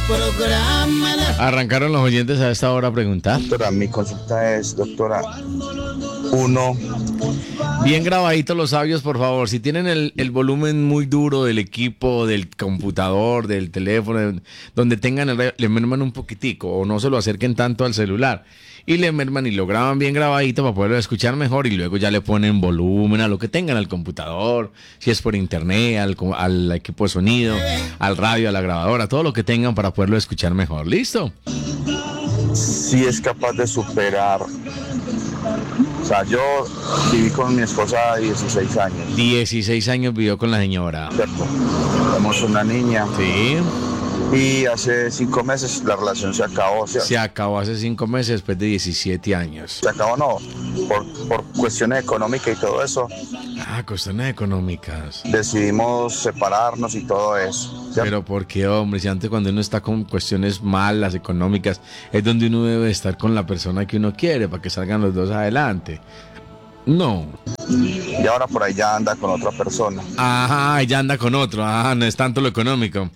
Arrancaron los oyentes a esta hora a preguntar. Doctora, mi consulta es, doctora, uno. Bien grabaditos los audios, por favor. Si tienen el volumen muy duro del equipo, del computador, del teléfono, donde tengan le merman un poquitico o no se lo acerquen tanto al celular. Y le merman y lo graban bien grabadito para poderlo escuchar mejor y luego ya le ponen volumen a lo que tengan, al computador, si es por internet, al equipo de sonido, al radio, a la grabadora, todo lo que tengan para poderlo escuchar mejor. ¿Listo? Si es capaz de superar. O sea, yo viví con mi esposa 16 años. 16 años vivió con la señora. ¿Cierto? Tenemos una niña. Sí. Y hace 5 meses la relación se acabó, ¿cierto? Se acabó hace 5 meses después de 17 años. Se acabó, no, por cuestiones económicas y todo eso. Ah, cuestiones económicas. Decidimos separarnos y todo eso, ¿cierto? Pero ¿por qué, hombre? Si antes cuando uno está con cuestiones malas, económicas, es donde uno debe estar con la persona que uno quiere para que salgan los dos adelante. No. Y ahora por ahí ya anda con otra persona. Ajá, ya anda con otro. Ajá, no es tanto lo económico.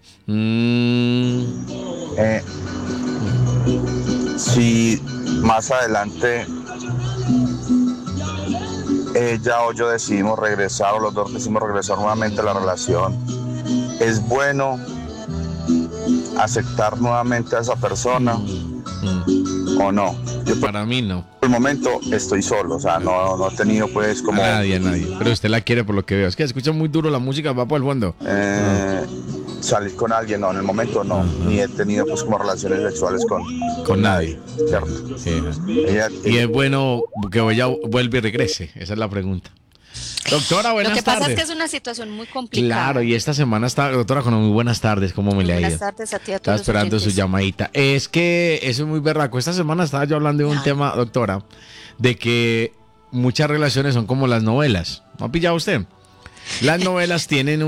Si más adelante ella o yo decidimos regresar o los dos decidimos regresar nuevamente a la relación, ¿es bueno aceptar nuevamente a esa persona o no? Para mí no. Por el momento estoy solo, o sea, no he tenido pues como... Nadie. Pero usted la quiere por lo que veo. Es que escucha muy duro la música, va por el fondo. Salir con alguien, no, en el momento no. Ni he tenido pues como relaciones sexuales con nadie, ¿cierto? Sí. Y es bueno que ella vuelva y regrese, esa es la pregunta. Doctora, buenas tardes. Lo que pasa es que es una situación muy complicada. Claro, y esta semana está, doctora, con muy buenas tardes, ¿cómo me le ha ido? Buenas tardes a ti, a Estaba todos esperando los oyentes. su llamadita. Es que eso es muy berraco. Esta semana estaba yo hablando de un tema, doctora, de que muchas relaciones son como las novelas. ¿No ha pillado usted? Las novelas tienen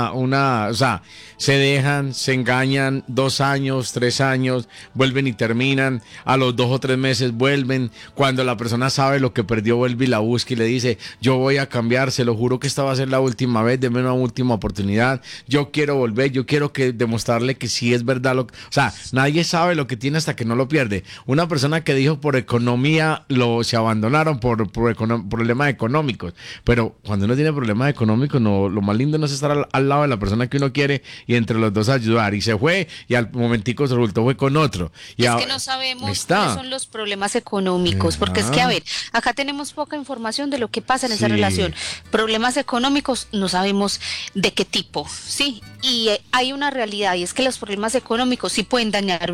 o sea, se dejan, se engañan 2 años, 3 años, vuelven y terminan, a los 2 o 3 meses vuelven, cuando la persona sabe lo que perdió vuelve y la busca y le dice, yo voy a cambiar, se lo juro que esta va a ser la última vez, deme una última oportunidad, yo quiero volver, yo quiero demostrarle que sí es verdad, o sea, nadie sabe lo que tiene hasta que no lo pierde. Una persona que dijo por economía se abandonaron por problemas económicos, pero cuando uno tiene problemas económicos, no, lo más lindo no es estar al lado de la persona que uno quiere y entre los dos ayudar. Y se fue y al momentico se resultó fue con otro. Y es que no sabemos cuáles son los problemas económicos, porque es que, a ver, acá tenemos poca información de lo que pasa en esa relación. Problemas económicos no sabemos de qué tipo, ¿sí? Y hay una realidad y es que los problemas económicos sí pueden dañar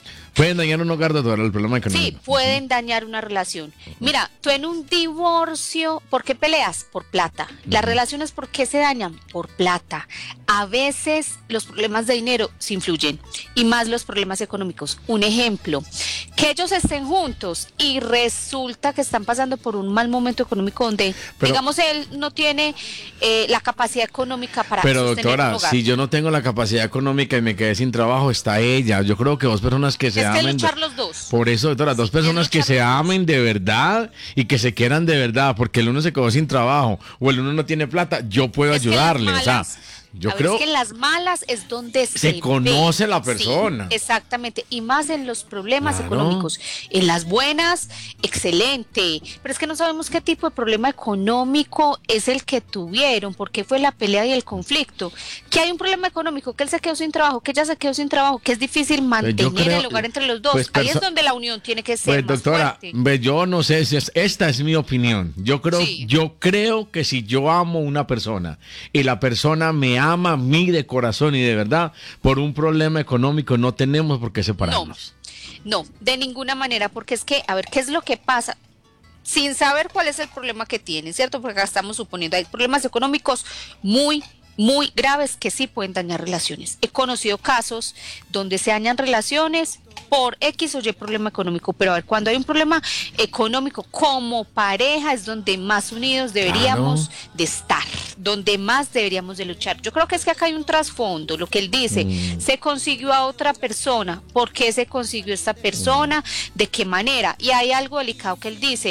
un hogar, doctora, el problema económico. Sí, pueden dañar una relación. Mira, tú en un divorcio, ¿por qué peleas? Por plata. Las relaciones, ¿por qué se dañan? Por plata. A veces los problemas de dinero se influyen y más los problemas económicos. Un ejemplo, que ellos estén juntos y resulta que están pasando por un mal momento económico donde, digamos, él no tiene la capacidad económica para sostener doctora, un hogar. si yo no tengo la capacidad económica y me quedé sin trabajo, está ella. Yo creo que 2 personas que se amen. Luchar los dos. Por eso, doctora, 2 personas que se amen de verdad y que se quieran de verdad, porque el uno se quedó sin trabajo o el uno no tiene plata, yo puedo ayudarle, o sea, yo creo que en las malas es donde se conoce la persona. Sí, exactamente, y más en los problemas económicos. En las buenas, excelente, pero es que no sabemos qué tipo de problema económico es el que tuvieron, por qué fue la pelea y el conflicto. Que hay un problema económico, que él se quedó sin trabajo, que ella se quedó sin trabajo, que es difícil mantener el hogar entre los dos. Ahí es donde la unión tiene que ser más doctora, fuerte. Yo no sé si esta es mi opinión. Yo creo que si yo amo a una persona y la persona me ama a mí de corazón y de verdad, por un problema económico no tenemos por qué separarnos. No, de ninguna manera, porque es que, a ver, ¿qué es lo que pasa? Sin saber cuál es el problema que tienen, ¿cierto? Porque acá estamos suponiendo, hay problemas económicos muy graves que sí pueden dañar relaciones. He conocido casos donde se dañan relaciones por X o Y problema económico, pero a ver, cuando hay un problema económico como pareja es donde más unidos deberíamos de estar, donde más deberíamos de luchar. Yo creo que es que acá hay un trasfondo, lo que él dice, se consiguió a otra persona, ¿por qué se consiguió esta persona? ¿De qué manera? Y hay algo delicado que él dice,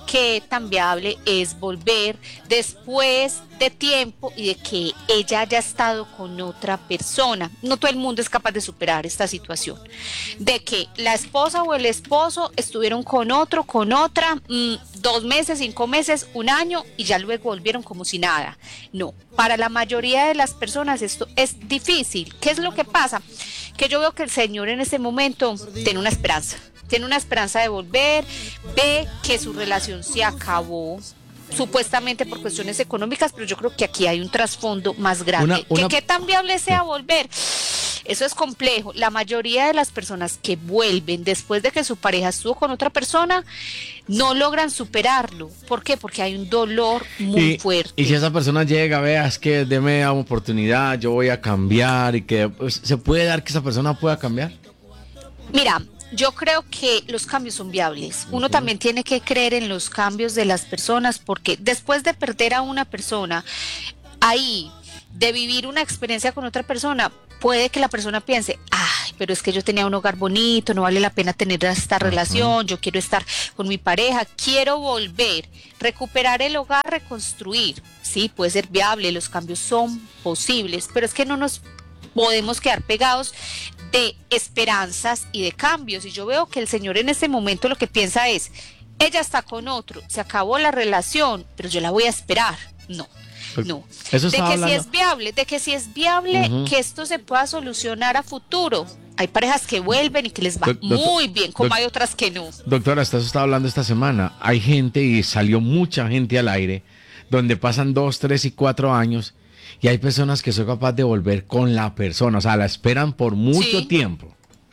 qué tan viable es volver después de tiempo y de que ella haya estado con otra persona. No todo el mundo es capaz de superar esta situación. De que la esposa o el esposo estuvieron con otro, con otra, 2 meses, 5 meses, 1 año y ya luego volvieron como si nada. No, para la mayoría de las personas esto es difícil. ¿Qué es lo que pasa? Que yo veo que el señor en este momento tiene una esperanza. Tiene una esperanza de volver, ve que su relación se acabó, supuestamente por cuestiones económicas, pero yo creo que aquí hay un trasfondo más grande. ¿Qué tan viable sea volver? Eso es complejo. La mayoría de las personas que vuelven después de que su pareja estuvo con otra persona no logran superarlo. ¿Por qué? Porque hay un dolor muy fuerte. Y si esa persona llega, veas que deme una oportunidad, yo voy a cambiar y que pues, ¿se puede dar que esa persona pueda cambiar? Mira, yo creo que los cambios son viables. Uno también tiene que creer en los cambios de las personas porque después de perder a una persona, ahí, de vivir una experiencia con otra persona, puede que la persona piense, ay, pero es que yo tenía un hogar bonito, no vale la pena tener esta relación, yo quiero estar con mi pareja, quiero volver, recuperar el hogar, reconstruir. Sí, puede ser viable, los cambios son posibles, pero es que no nos podemos quedar pegados de esperanzas y de cambios. Y yo veo que el señor en este momento lo que piensa es, ella está con otro, se acabó la relación, pero yo la voy a esperar. No. Eso de que si es viable, que esto se pueda solucionar a futuro. Hay parejas que vuelven y que les va muy bien, como hay otras que no. Doctora, eso estaba hablando esta semana. Hay gente y salió mucha gente al aire donde pasan 2, 3 y 4 años y hay personas que son capaces de volver con la persona, o sea, la esperan por mucho tiempo.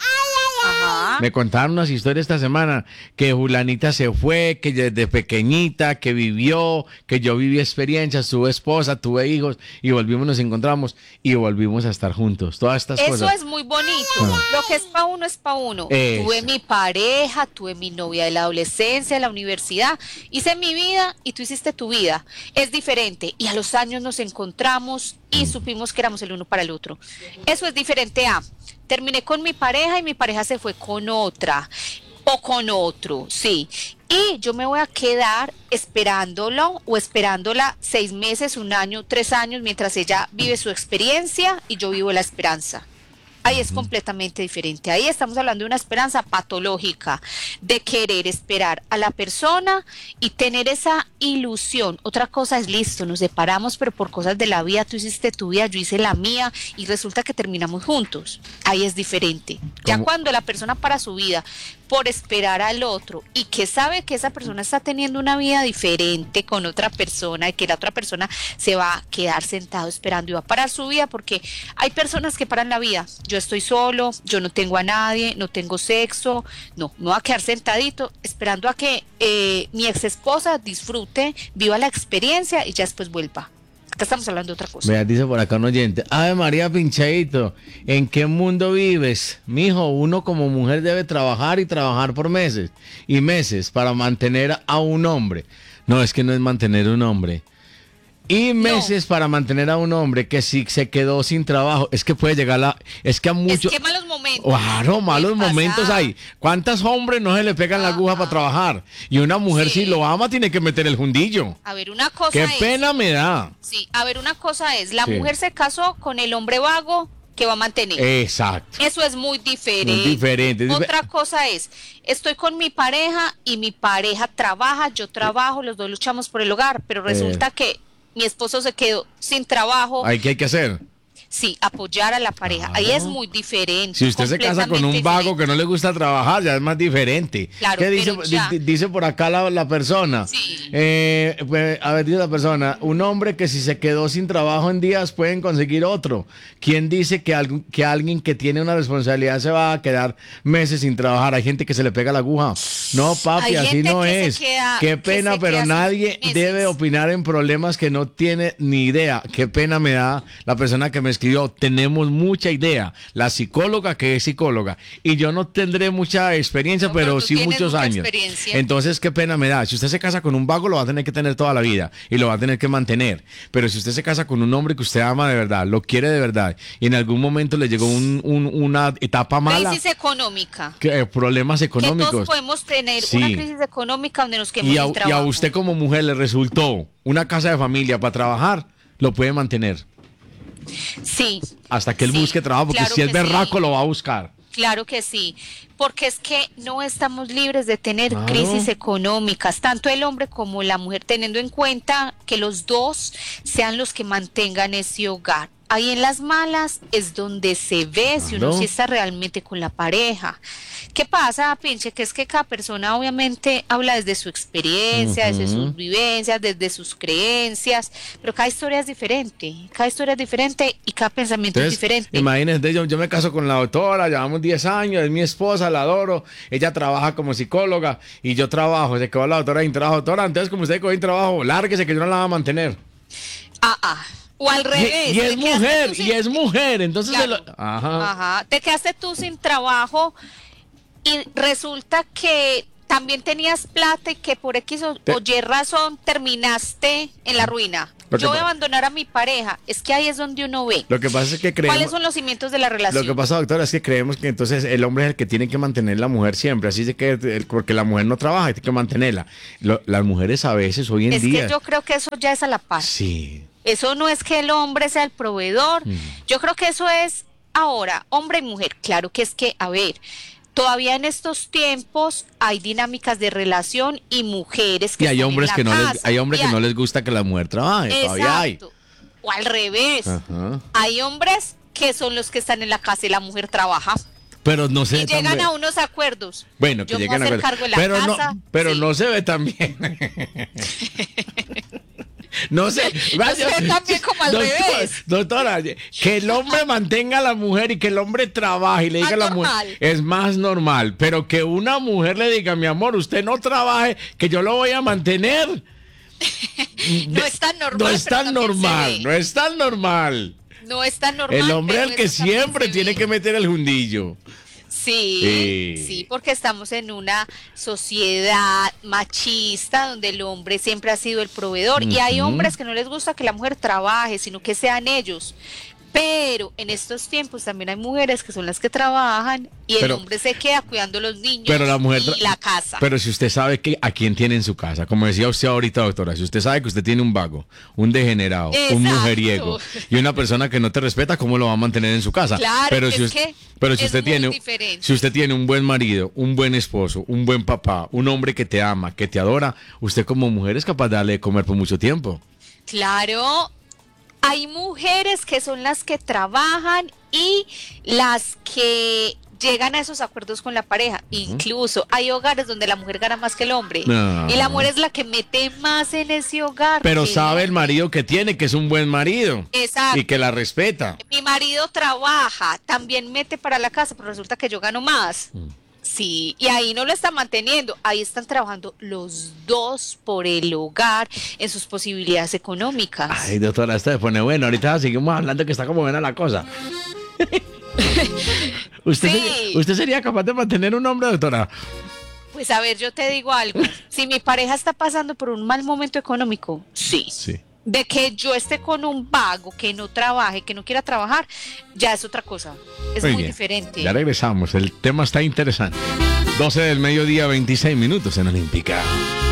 Ajá. Me contaron unas historias esta semana que Julanita se fue, que desde pequeñita, que vivió, que yo viví experiencias, tuve esposa, tuve hijos y volvimos, nos encontramos y volvimos a estar juntos. Todas estas cosas. Eso es muy bonito. Lo que es para uno es para uno. Tuve mi pareja, tuve mi novia de la adolescencia, de la universidad, hice mi vida y tú hiciste tu vida. Es diferente y a los años nos encontramos y supimos que éramos el uno para el otro. Eso es diferente a terminé con mi pareja y mi pareja se fue con otra o con otro, sí. Y yo me voy a quedar esperándolo o esperándola 6 meses, 1 año, 3 años, mientras ella vive su experiencia y yo vivo la esperanza. Ahí es completamente diferente. Ahí estamos hablando de una esperanza patológica, de querer esperar a la persona y tener esa ilusión. Otra cosa es, listo, nos separamos, pero por cosas de la vida, tú hiciste tu vida, yo hice la mía y resulta que terminamos juntos. Ahí es diferente. Ya cuando la persona para su vida por esperar al otro y que sabe que esa persona está teniendo una vida diferente con otra persona y que la otra persona se va a quedar sentado esperando y va a parar su vida, porque hay personas que paran la vida. Yo estoy solo, yo no tengo a nadie, no tengo sexo, no va a quedar sentadito esperando a que mi ex esposa disfrute, viva la experiencia y ya después vuelva. Acá estamos hablando de otra cosa. Vea, dice por acá un oyente, Ave María Pinchadito, ¿en qué mundo vives? Mijo, uno como mujer debe trabajar y trabajar por meses y meses para mantener a un hombre. No, es que no es mantener un hombre. Y meses para mantener a un hombre que si se quedó sin trabajo, es que puede llegar es que a muchos... Es que malos momentos. Claro, malos momentos hay. ¿Cuántos hombres no se le pegan la aguja para trabajar? Y una mujer si lo ama tiene que meter el fundillo. A ver, una cosa Qué pena me da. Sí, a ver, una cosa es, la mujer se casó con el hombre vago que va a mantener. Exacto. Eso es muy diferente. Muy diferente. Otra cosa es, estoy con mi pareja y mi pareja trabaja, yo trabajo, los dos luchamos por el hogar, pero resulta que mi esposo se quedó sin trabajo. ¿Qué hay que hacer? Sí, apoyar a la pareja. Ahí es muy diferente. Si usted se casa con un vago que no le gusta trabajar, ya es más diferente. Claro, ¿Qué dice por acá la persona? Sí. Pues, a ver, dice la persona, un hombre que si se quedó sin trabajo en días pueden conseguir otro. ¿Quién dice que alguien que tiene una responsabilidad se va a quedar meses sin trabajar? Hay gente que se le pega la aguja. No, papi, así no es. Qué pena, pero nadie debe opinar en problemas que no tiene ni idea. Qué pena me da la persona que me escribe escribió, tenemos mucha idea. La psicóloga que es psicóloga. Y yo no tendré mucha experiencia, No, pero tú sí tienes muchos mucha años. experiencia. Entonces, qué pena me da. Si usted se casa con un vago, lo va a tener que tener toda la vida. Y lo va a tener que mantener. Pero si usted se casa con un hombre que usted ama de verdad, lo quiere de verdad, y en algún momento le llegó una etapa mala. Crisis económica. Problemas Que económicos. todos podemos tener Sí. una crisis económica donde nos quedemos Y a, sin y a trabajo. usted como mujer le resultó una casa de familia para trabajar, lo puede mantener. Sí. Hasta que él Sí, busque trabajo, porque claro si es que berraco sí. lo va a buscar. Claro que sí, porque es que no estamos libres de tener Claro. crisis económicas, tanto el hombre como la mujer, teniendo en cuenta que los dos sean los que mantengan ese hogar. Ahí en las malas es donde se ve si uno Claro. sí está realmente con la pareja. ¿Qué pasa, Pinche? Que es que cada persona obviamente habla desde su experiencia, desde sus vivencias, desde sus creencias, pero cada historia es diferente y cada pensamiento es Entonces, diferente. imagínense, yo me caso con la doctora, llevamos 10 años, es mi esposa, la adoro, ella trabaja como psicóloga y yo trabajo, se quedó la doctora sin trabajo. Doctora, entonces como usted quedó sin trabajo, lárguese que yo no la voy a mantener. O al revés. Y es te quedaste mujer, tú sin- y es mujer, entonces... Claro. Ajá. Ajá. Te quedaste tú sin trabajo y resulta que también tenías plata y que por X o Y razón terminaste en la ruina. Lo que Yo voy a pa- abandonar a mi pareja. Es que ahí es donde uno ve Lo que pasa es que cuáles creemos... son los cimientos de la Lo relación. que pasa, doctora, es que creemos que entonces el hombre es el que tiene que mantener a la mujer siempre. Así es que, porque la mujer no trabaja, y tiene que mantenerla. Las mujeres a veces, hoy en Es día... que yo creo que eso ya es a la par. Sí. Eso no es que el hombre sea el proveedor. Yo creo que eso es ahora, hombre y mujer. Claro que es que, a ver, todavía en estos tiempos hay dinámicas de relación y mujeres que Y hay están hombres en que la no les, casa. hay hombres Y que hay- no les gusta que la mujer trabaje. Todavía hay. Exacto. O al revés. Ajá. Hay hombres que son los que están en la casa y la mujer trabaja. Pero no se Y ve tan llegan bien. a unos acuerdos. Bueno, que Yo me lleguen voy a hacer ver- cargo de la pero casa. no, pero Sí. no se ve tan bien. No sé, No se ve tan bien como al revés. Doctora, que el hombre mantenga a la mujer y que el hombre trabaje y le diga a la mujer normal. es más normal, pero que una mujer le diga, mi amor, usted no trabaje, que yo lo voy a mantener. No es tan normal. No es pero tan también se normal, ve. no es tan normal. No es tan normal. El hombre es pero el que eso también siempre se tiene ve. que meter el jundillo. Sí, Sí. sí, porque estamos en una sociedad machista donde el hombre siempre ha sido el proveedor y hay hombres que no les gusta que la mujer trabaje, sino que sean ellos. Pero en estos tiempos también hay mujeres que son las que trabajan y el Pero- hombre se queda cuidando los niños Pero la mujer y la casa. Pero si usted sabe que a quién tiene en su casa, como decía usted ahorita, doctora, si usted sabe que usted tiene un vago, un degenerado, un Exacto. mujeriego y una persona que no te respeta, ¿cómo lo va a mantener en su casa? Claro, pero es si, us- que pero si es usted muy tiene, diferente. si usted tiene un buen marido, un buen esposo, un buen papá, un hombre que te ama, que te adora, usted como mujer es capaz de darle de comer por mucho tiempo. Claro, hay mujeres que son las que trabajan y las que llegan a esos acuerdos con la pareja. Incluso hay hogares donde la mujer gana más que el hombre. No. Y la mujer es la que mete más en ese hogar. Pero que sabe el marido que tiene, que es un buen marido. Exacto. Y que la respeta. Mi marido trabaja, también mete para la casa, pero resulta que yo gano más. Sí, y ahí no lo están manteniendo, ahí están trabajando los dos por el hogar en sus posibilidades económicas. Ay, doctora, esto se pone bueno. Ahorita seguimos hablando que está como buena la cosa. ¿Usted, Sí. ¿Usted sería capaz de mantener un hombre, doctora? Pues a ver, yo te digo algo, si mi pareja está pasando por un mal momento económico, sí. Sí. De que yo esté con un vago que no trabaje, que no quiera trabajar, ya es otra cosa. Es muy bien. diferente. Ya regresamos. El tema está interesante. 12 del mediodía, 26 minutos en Olímpica.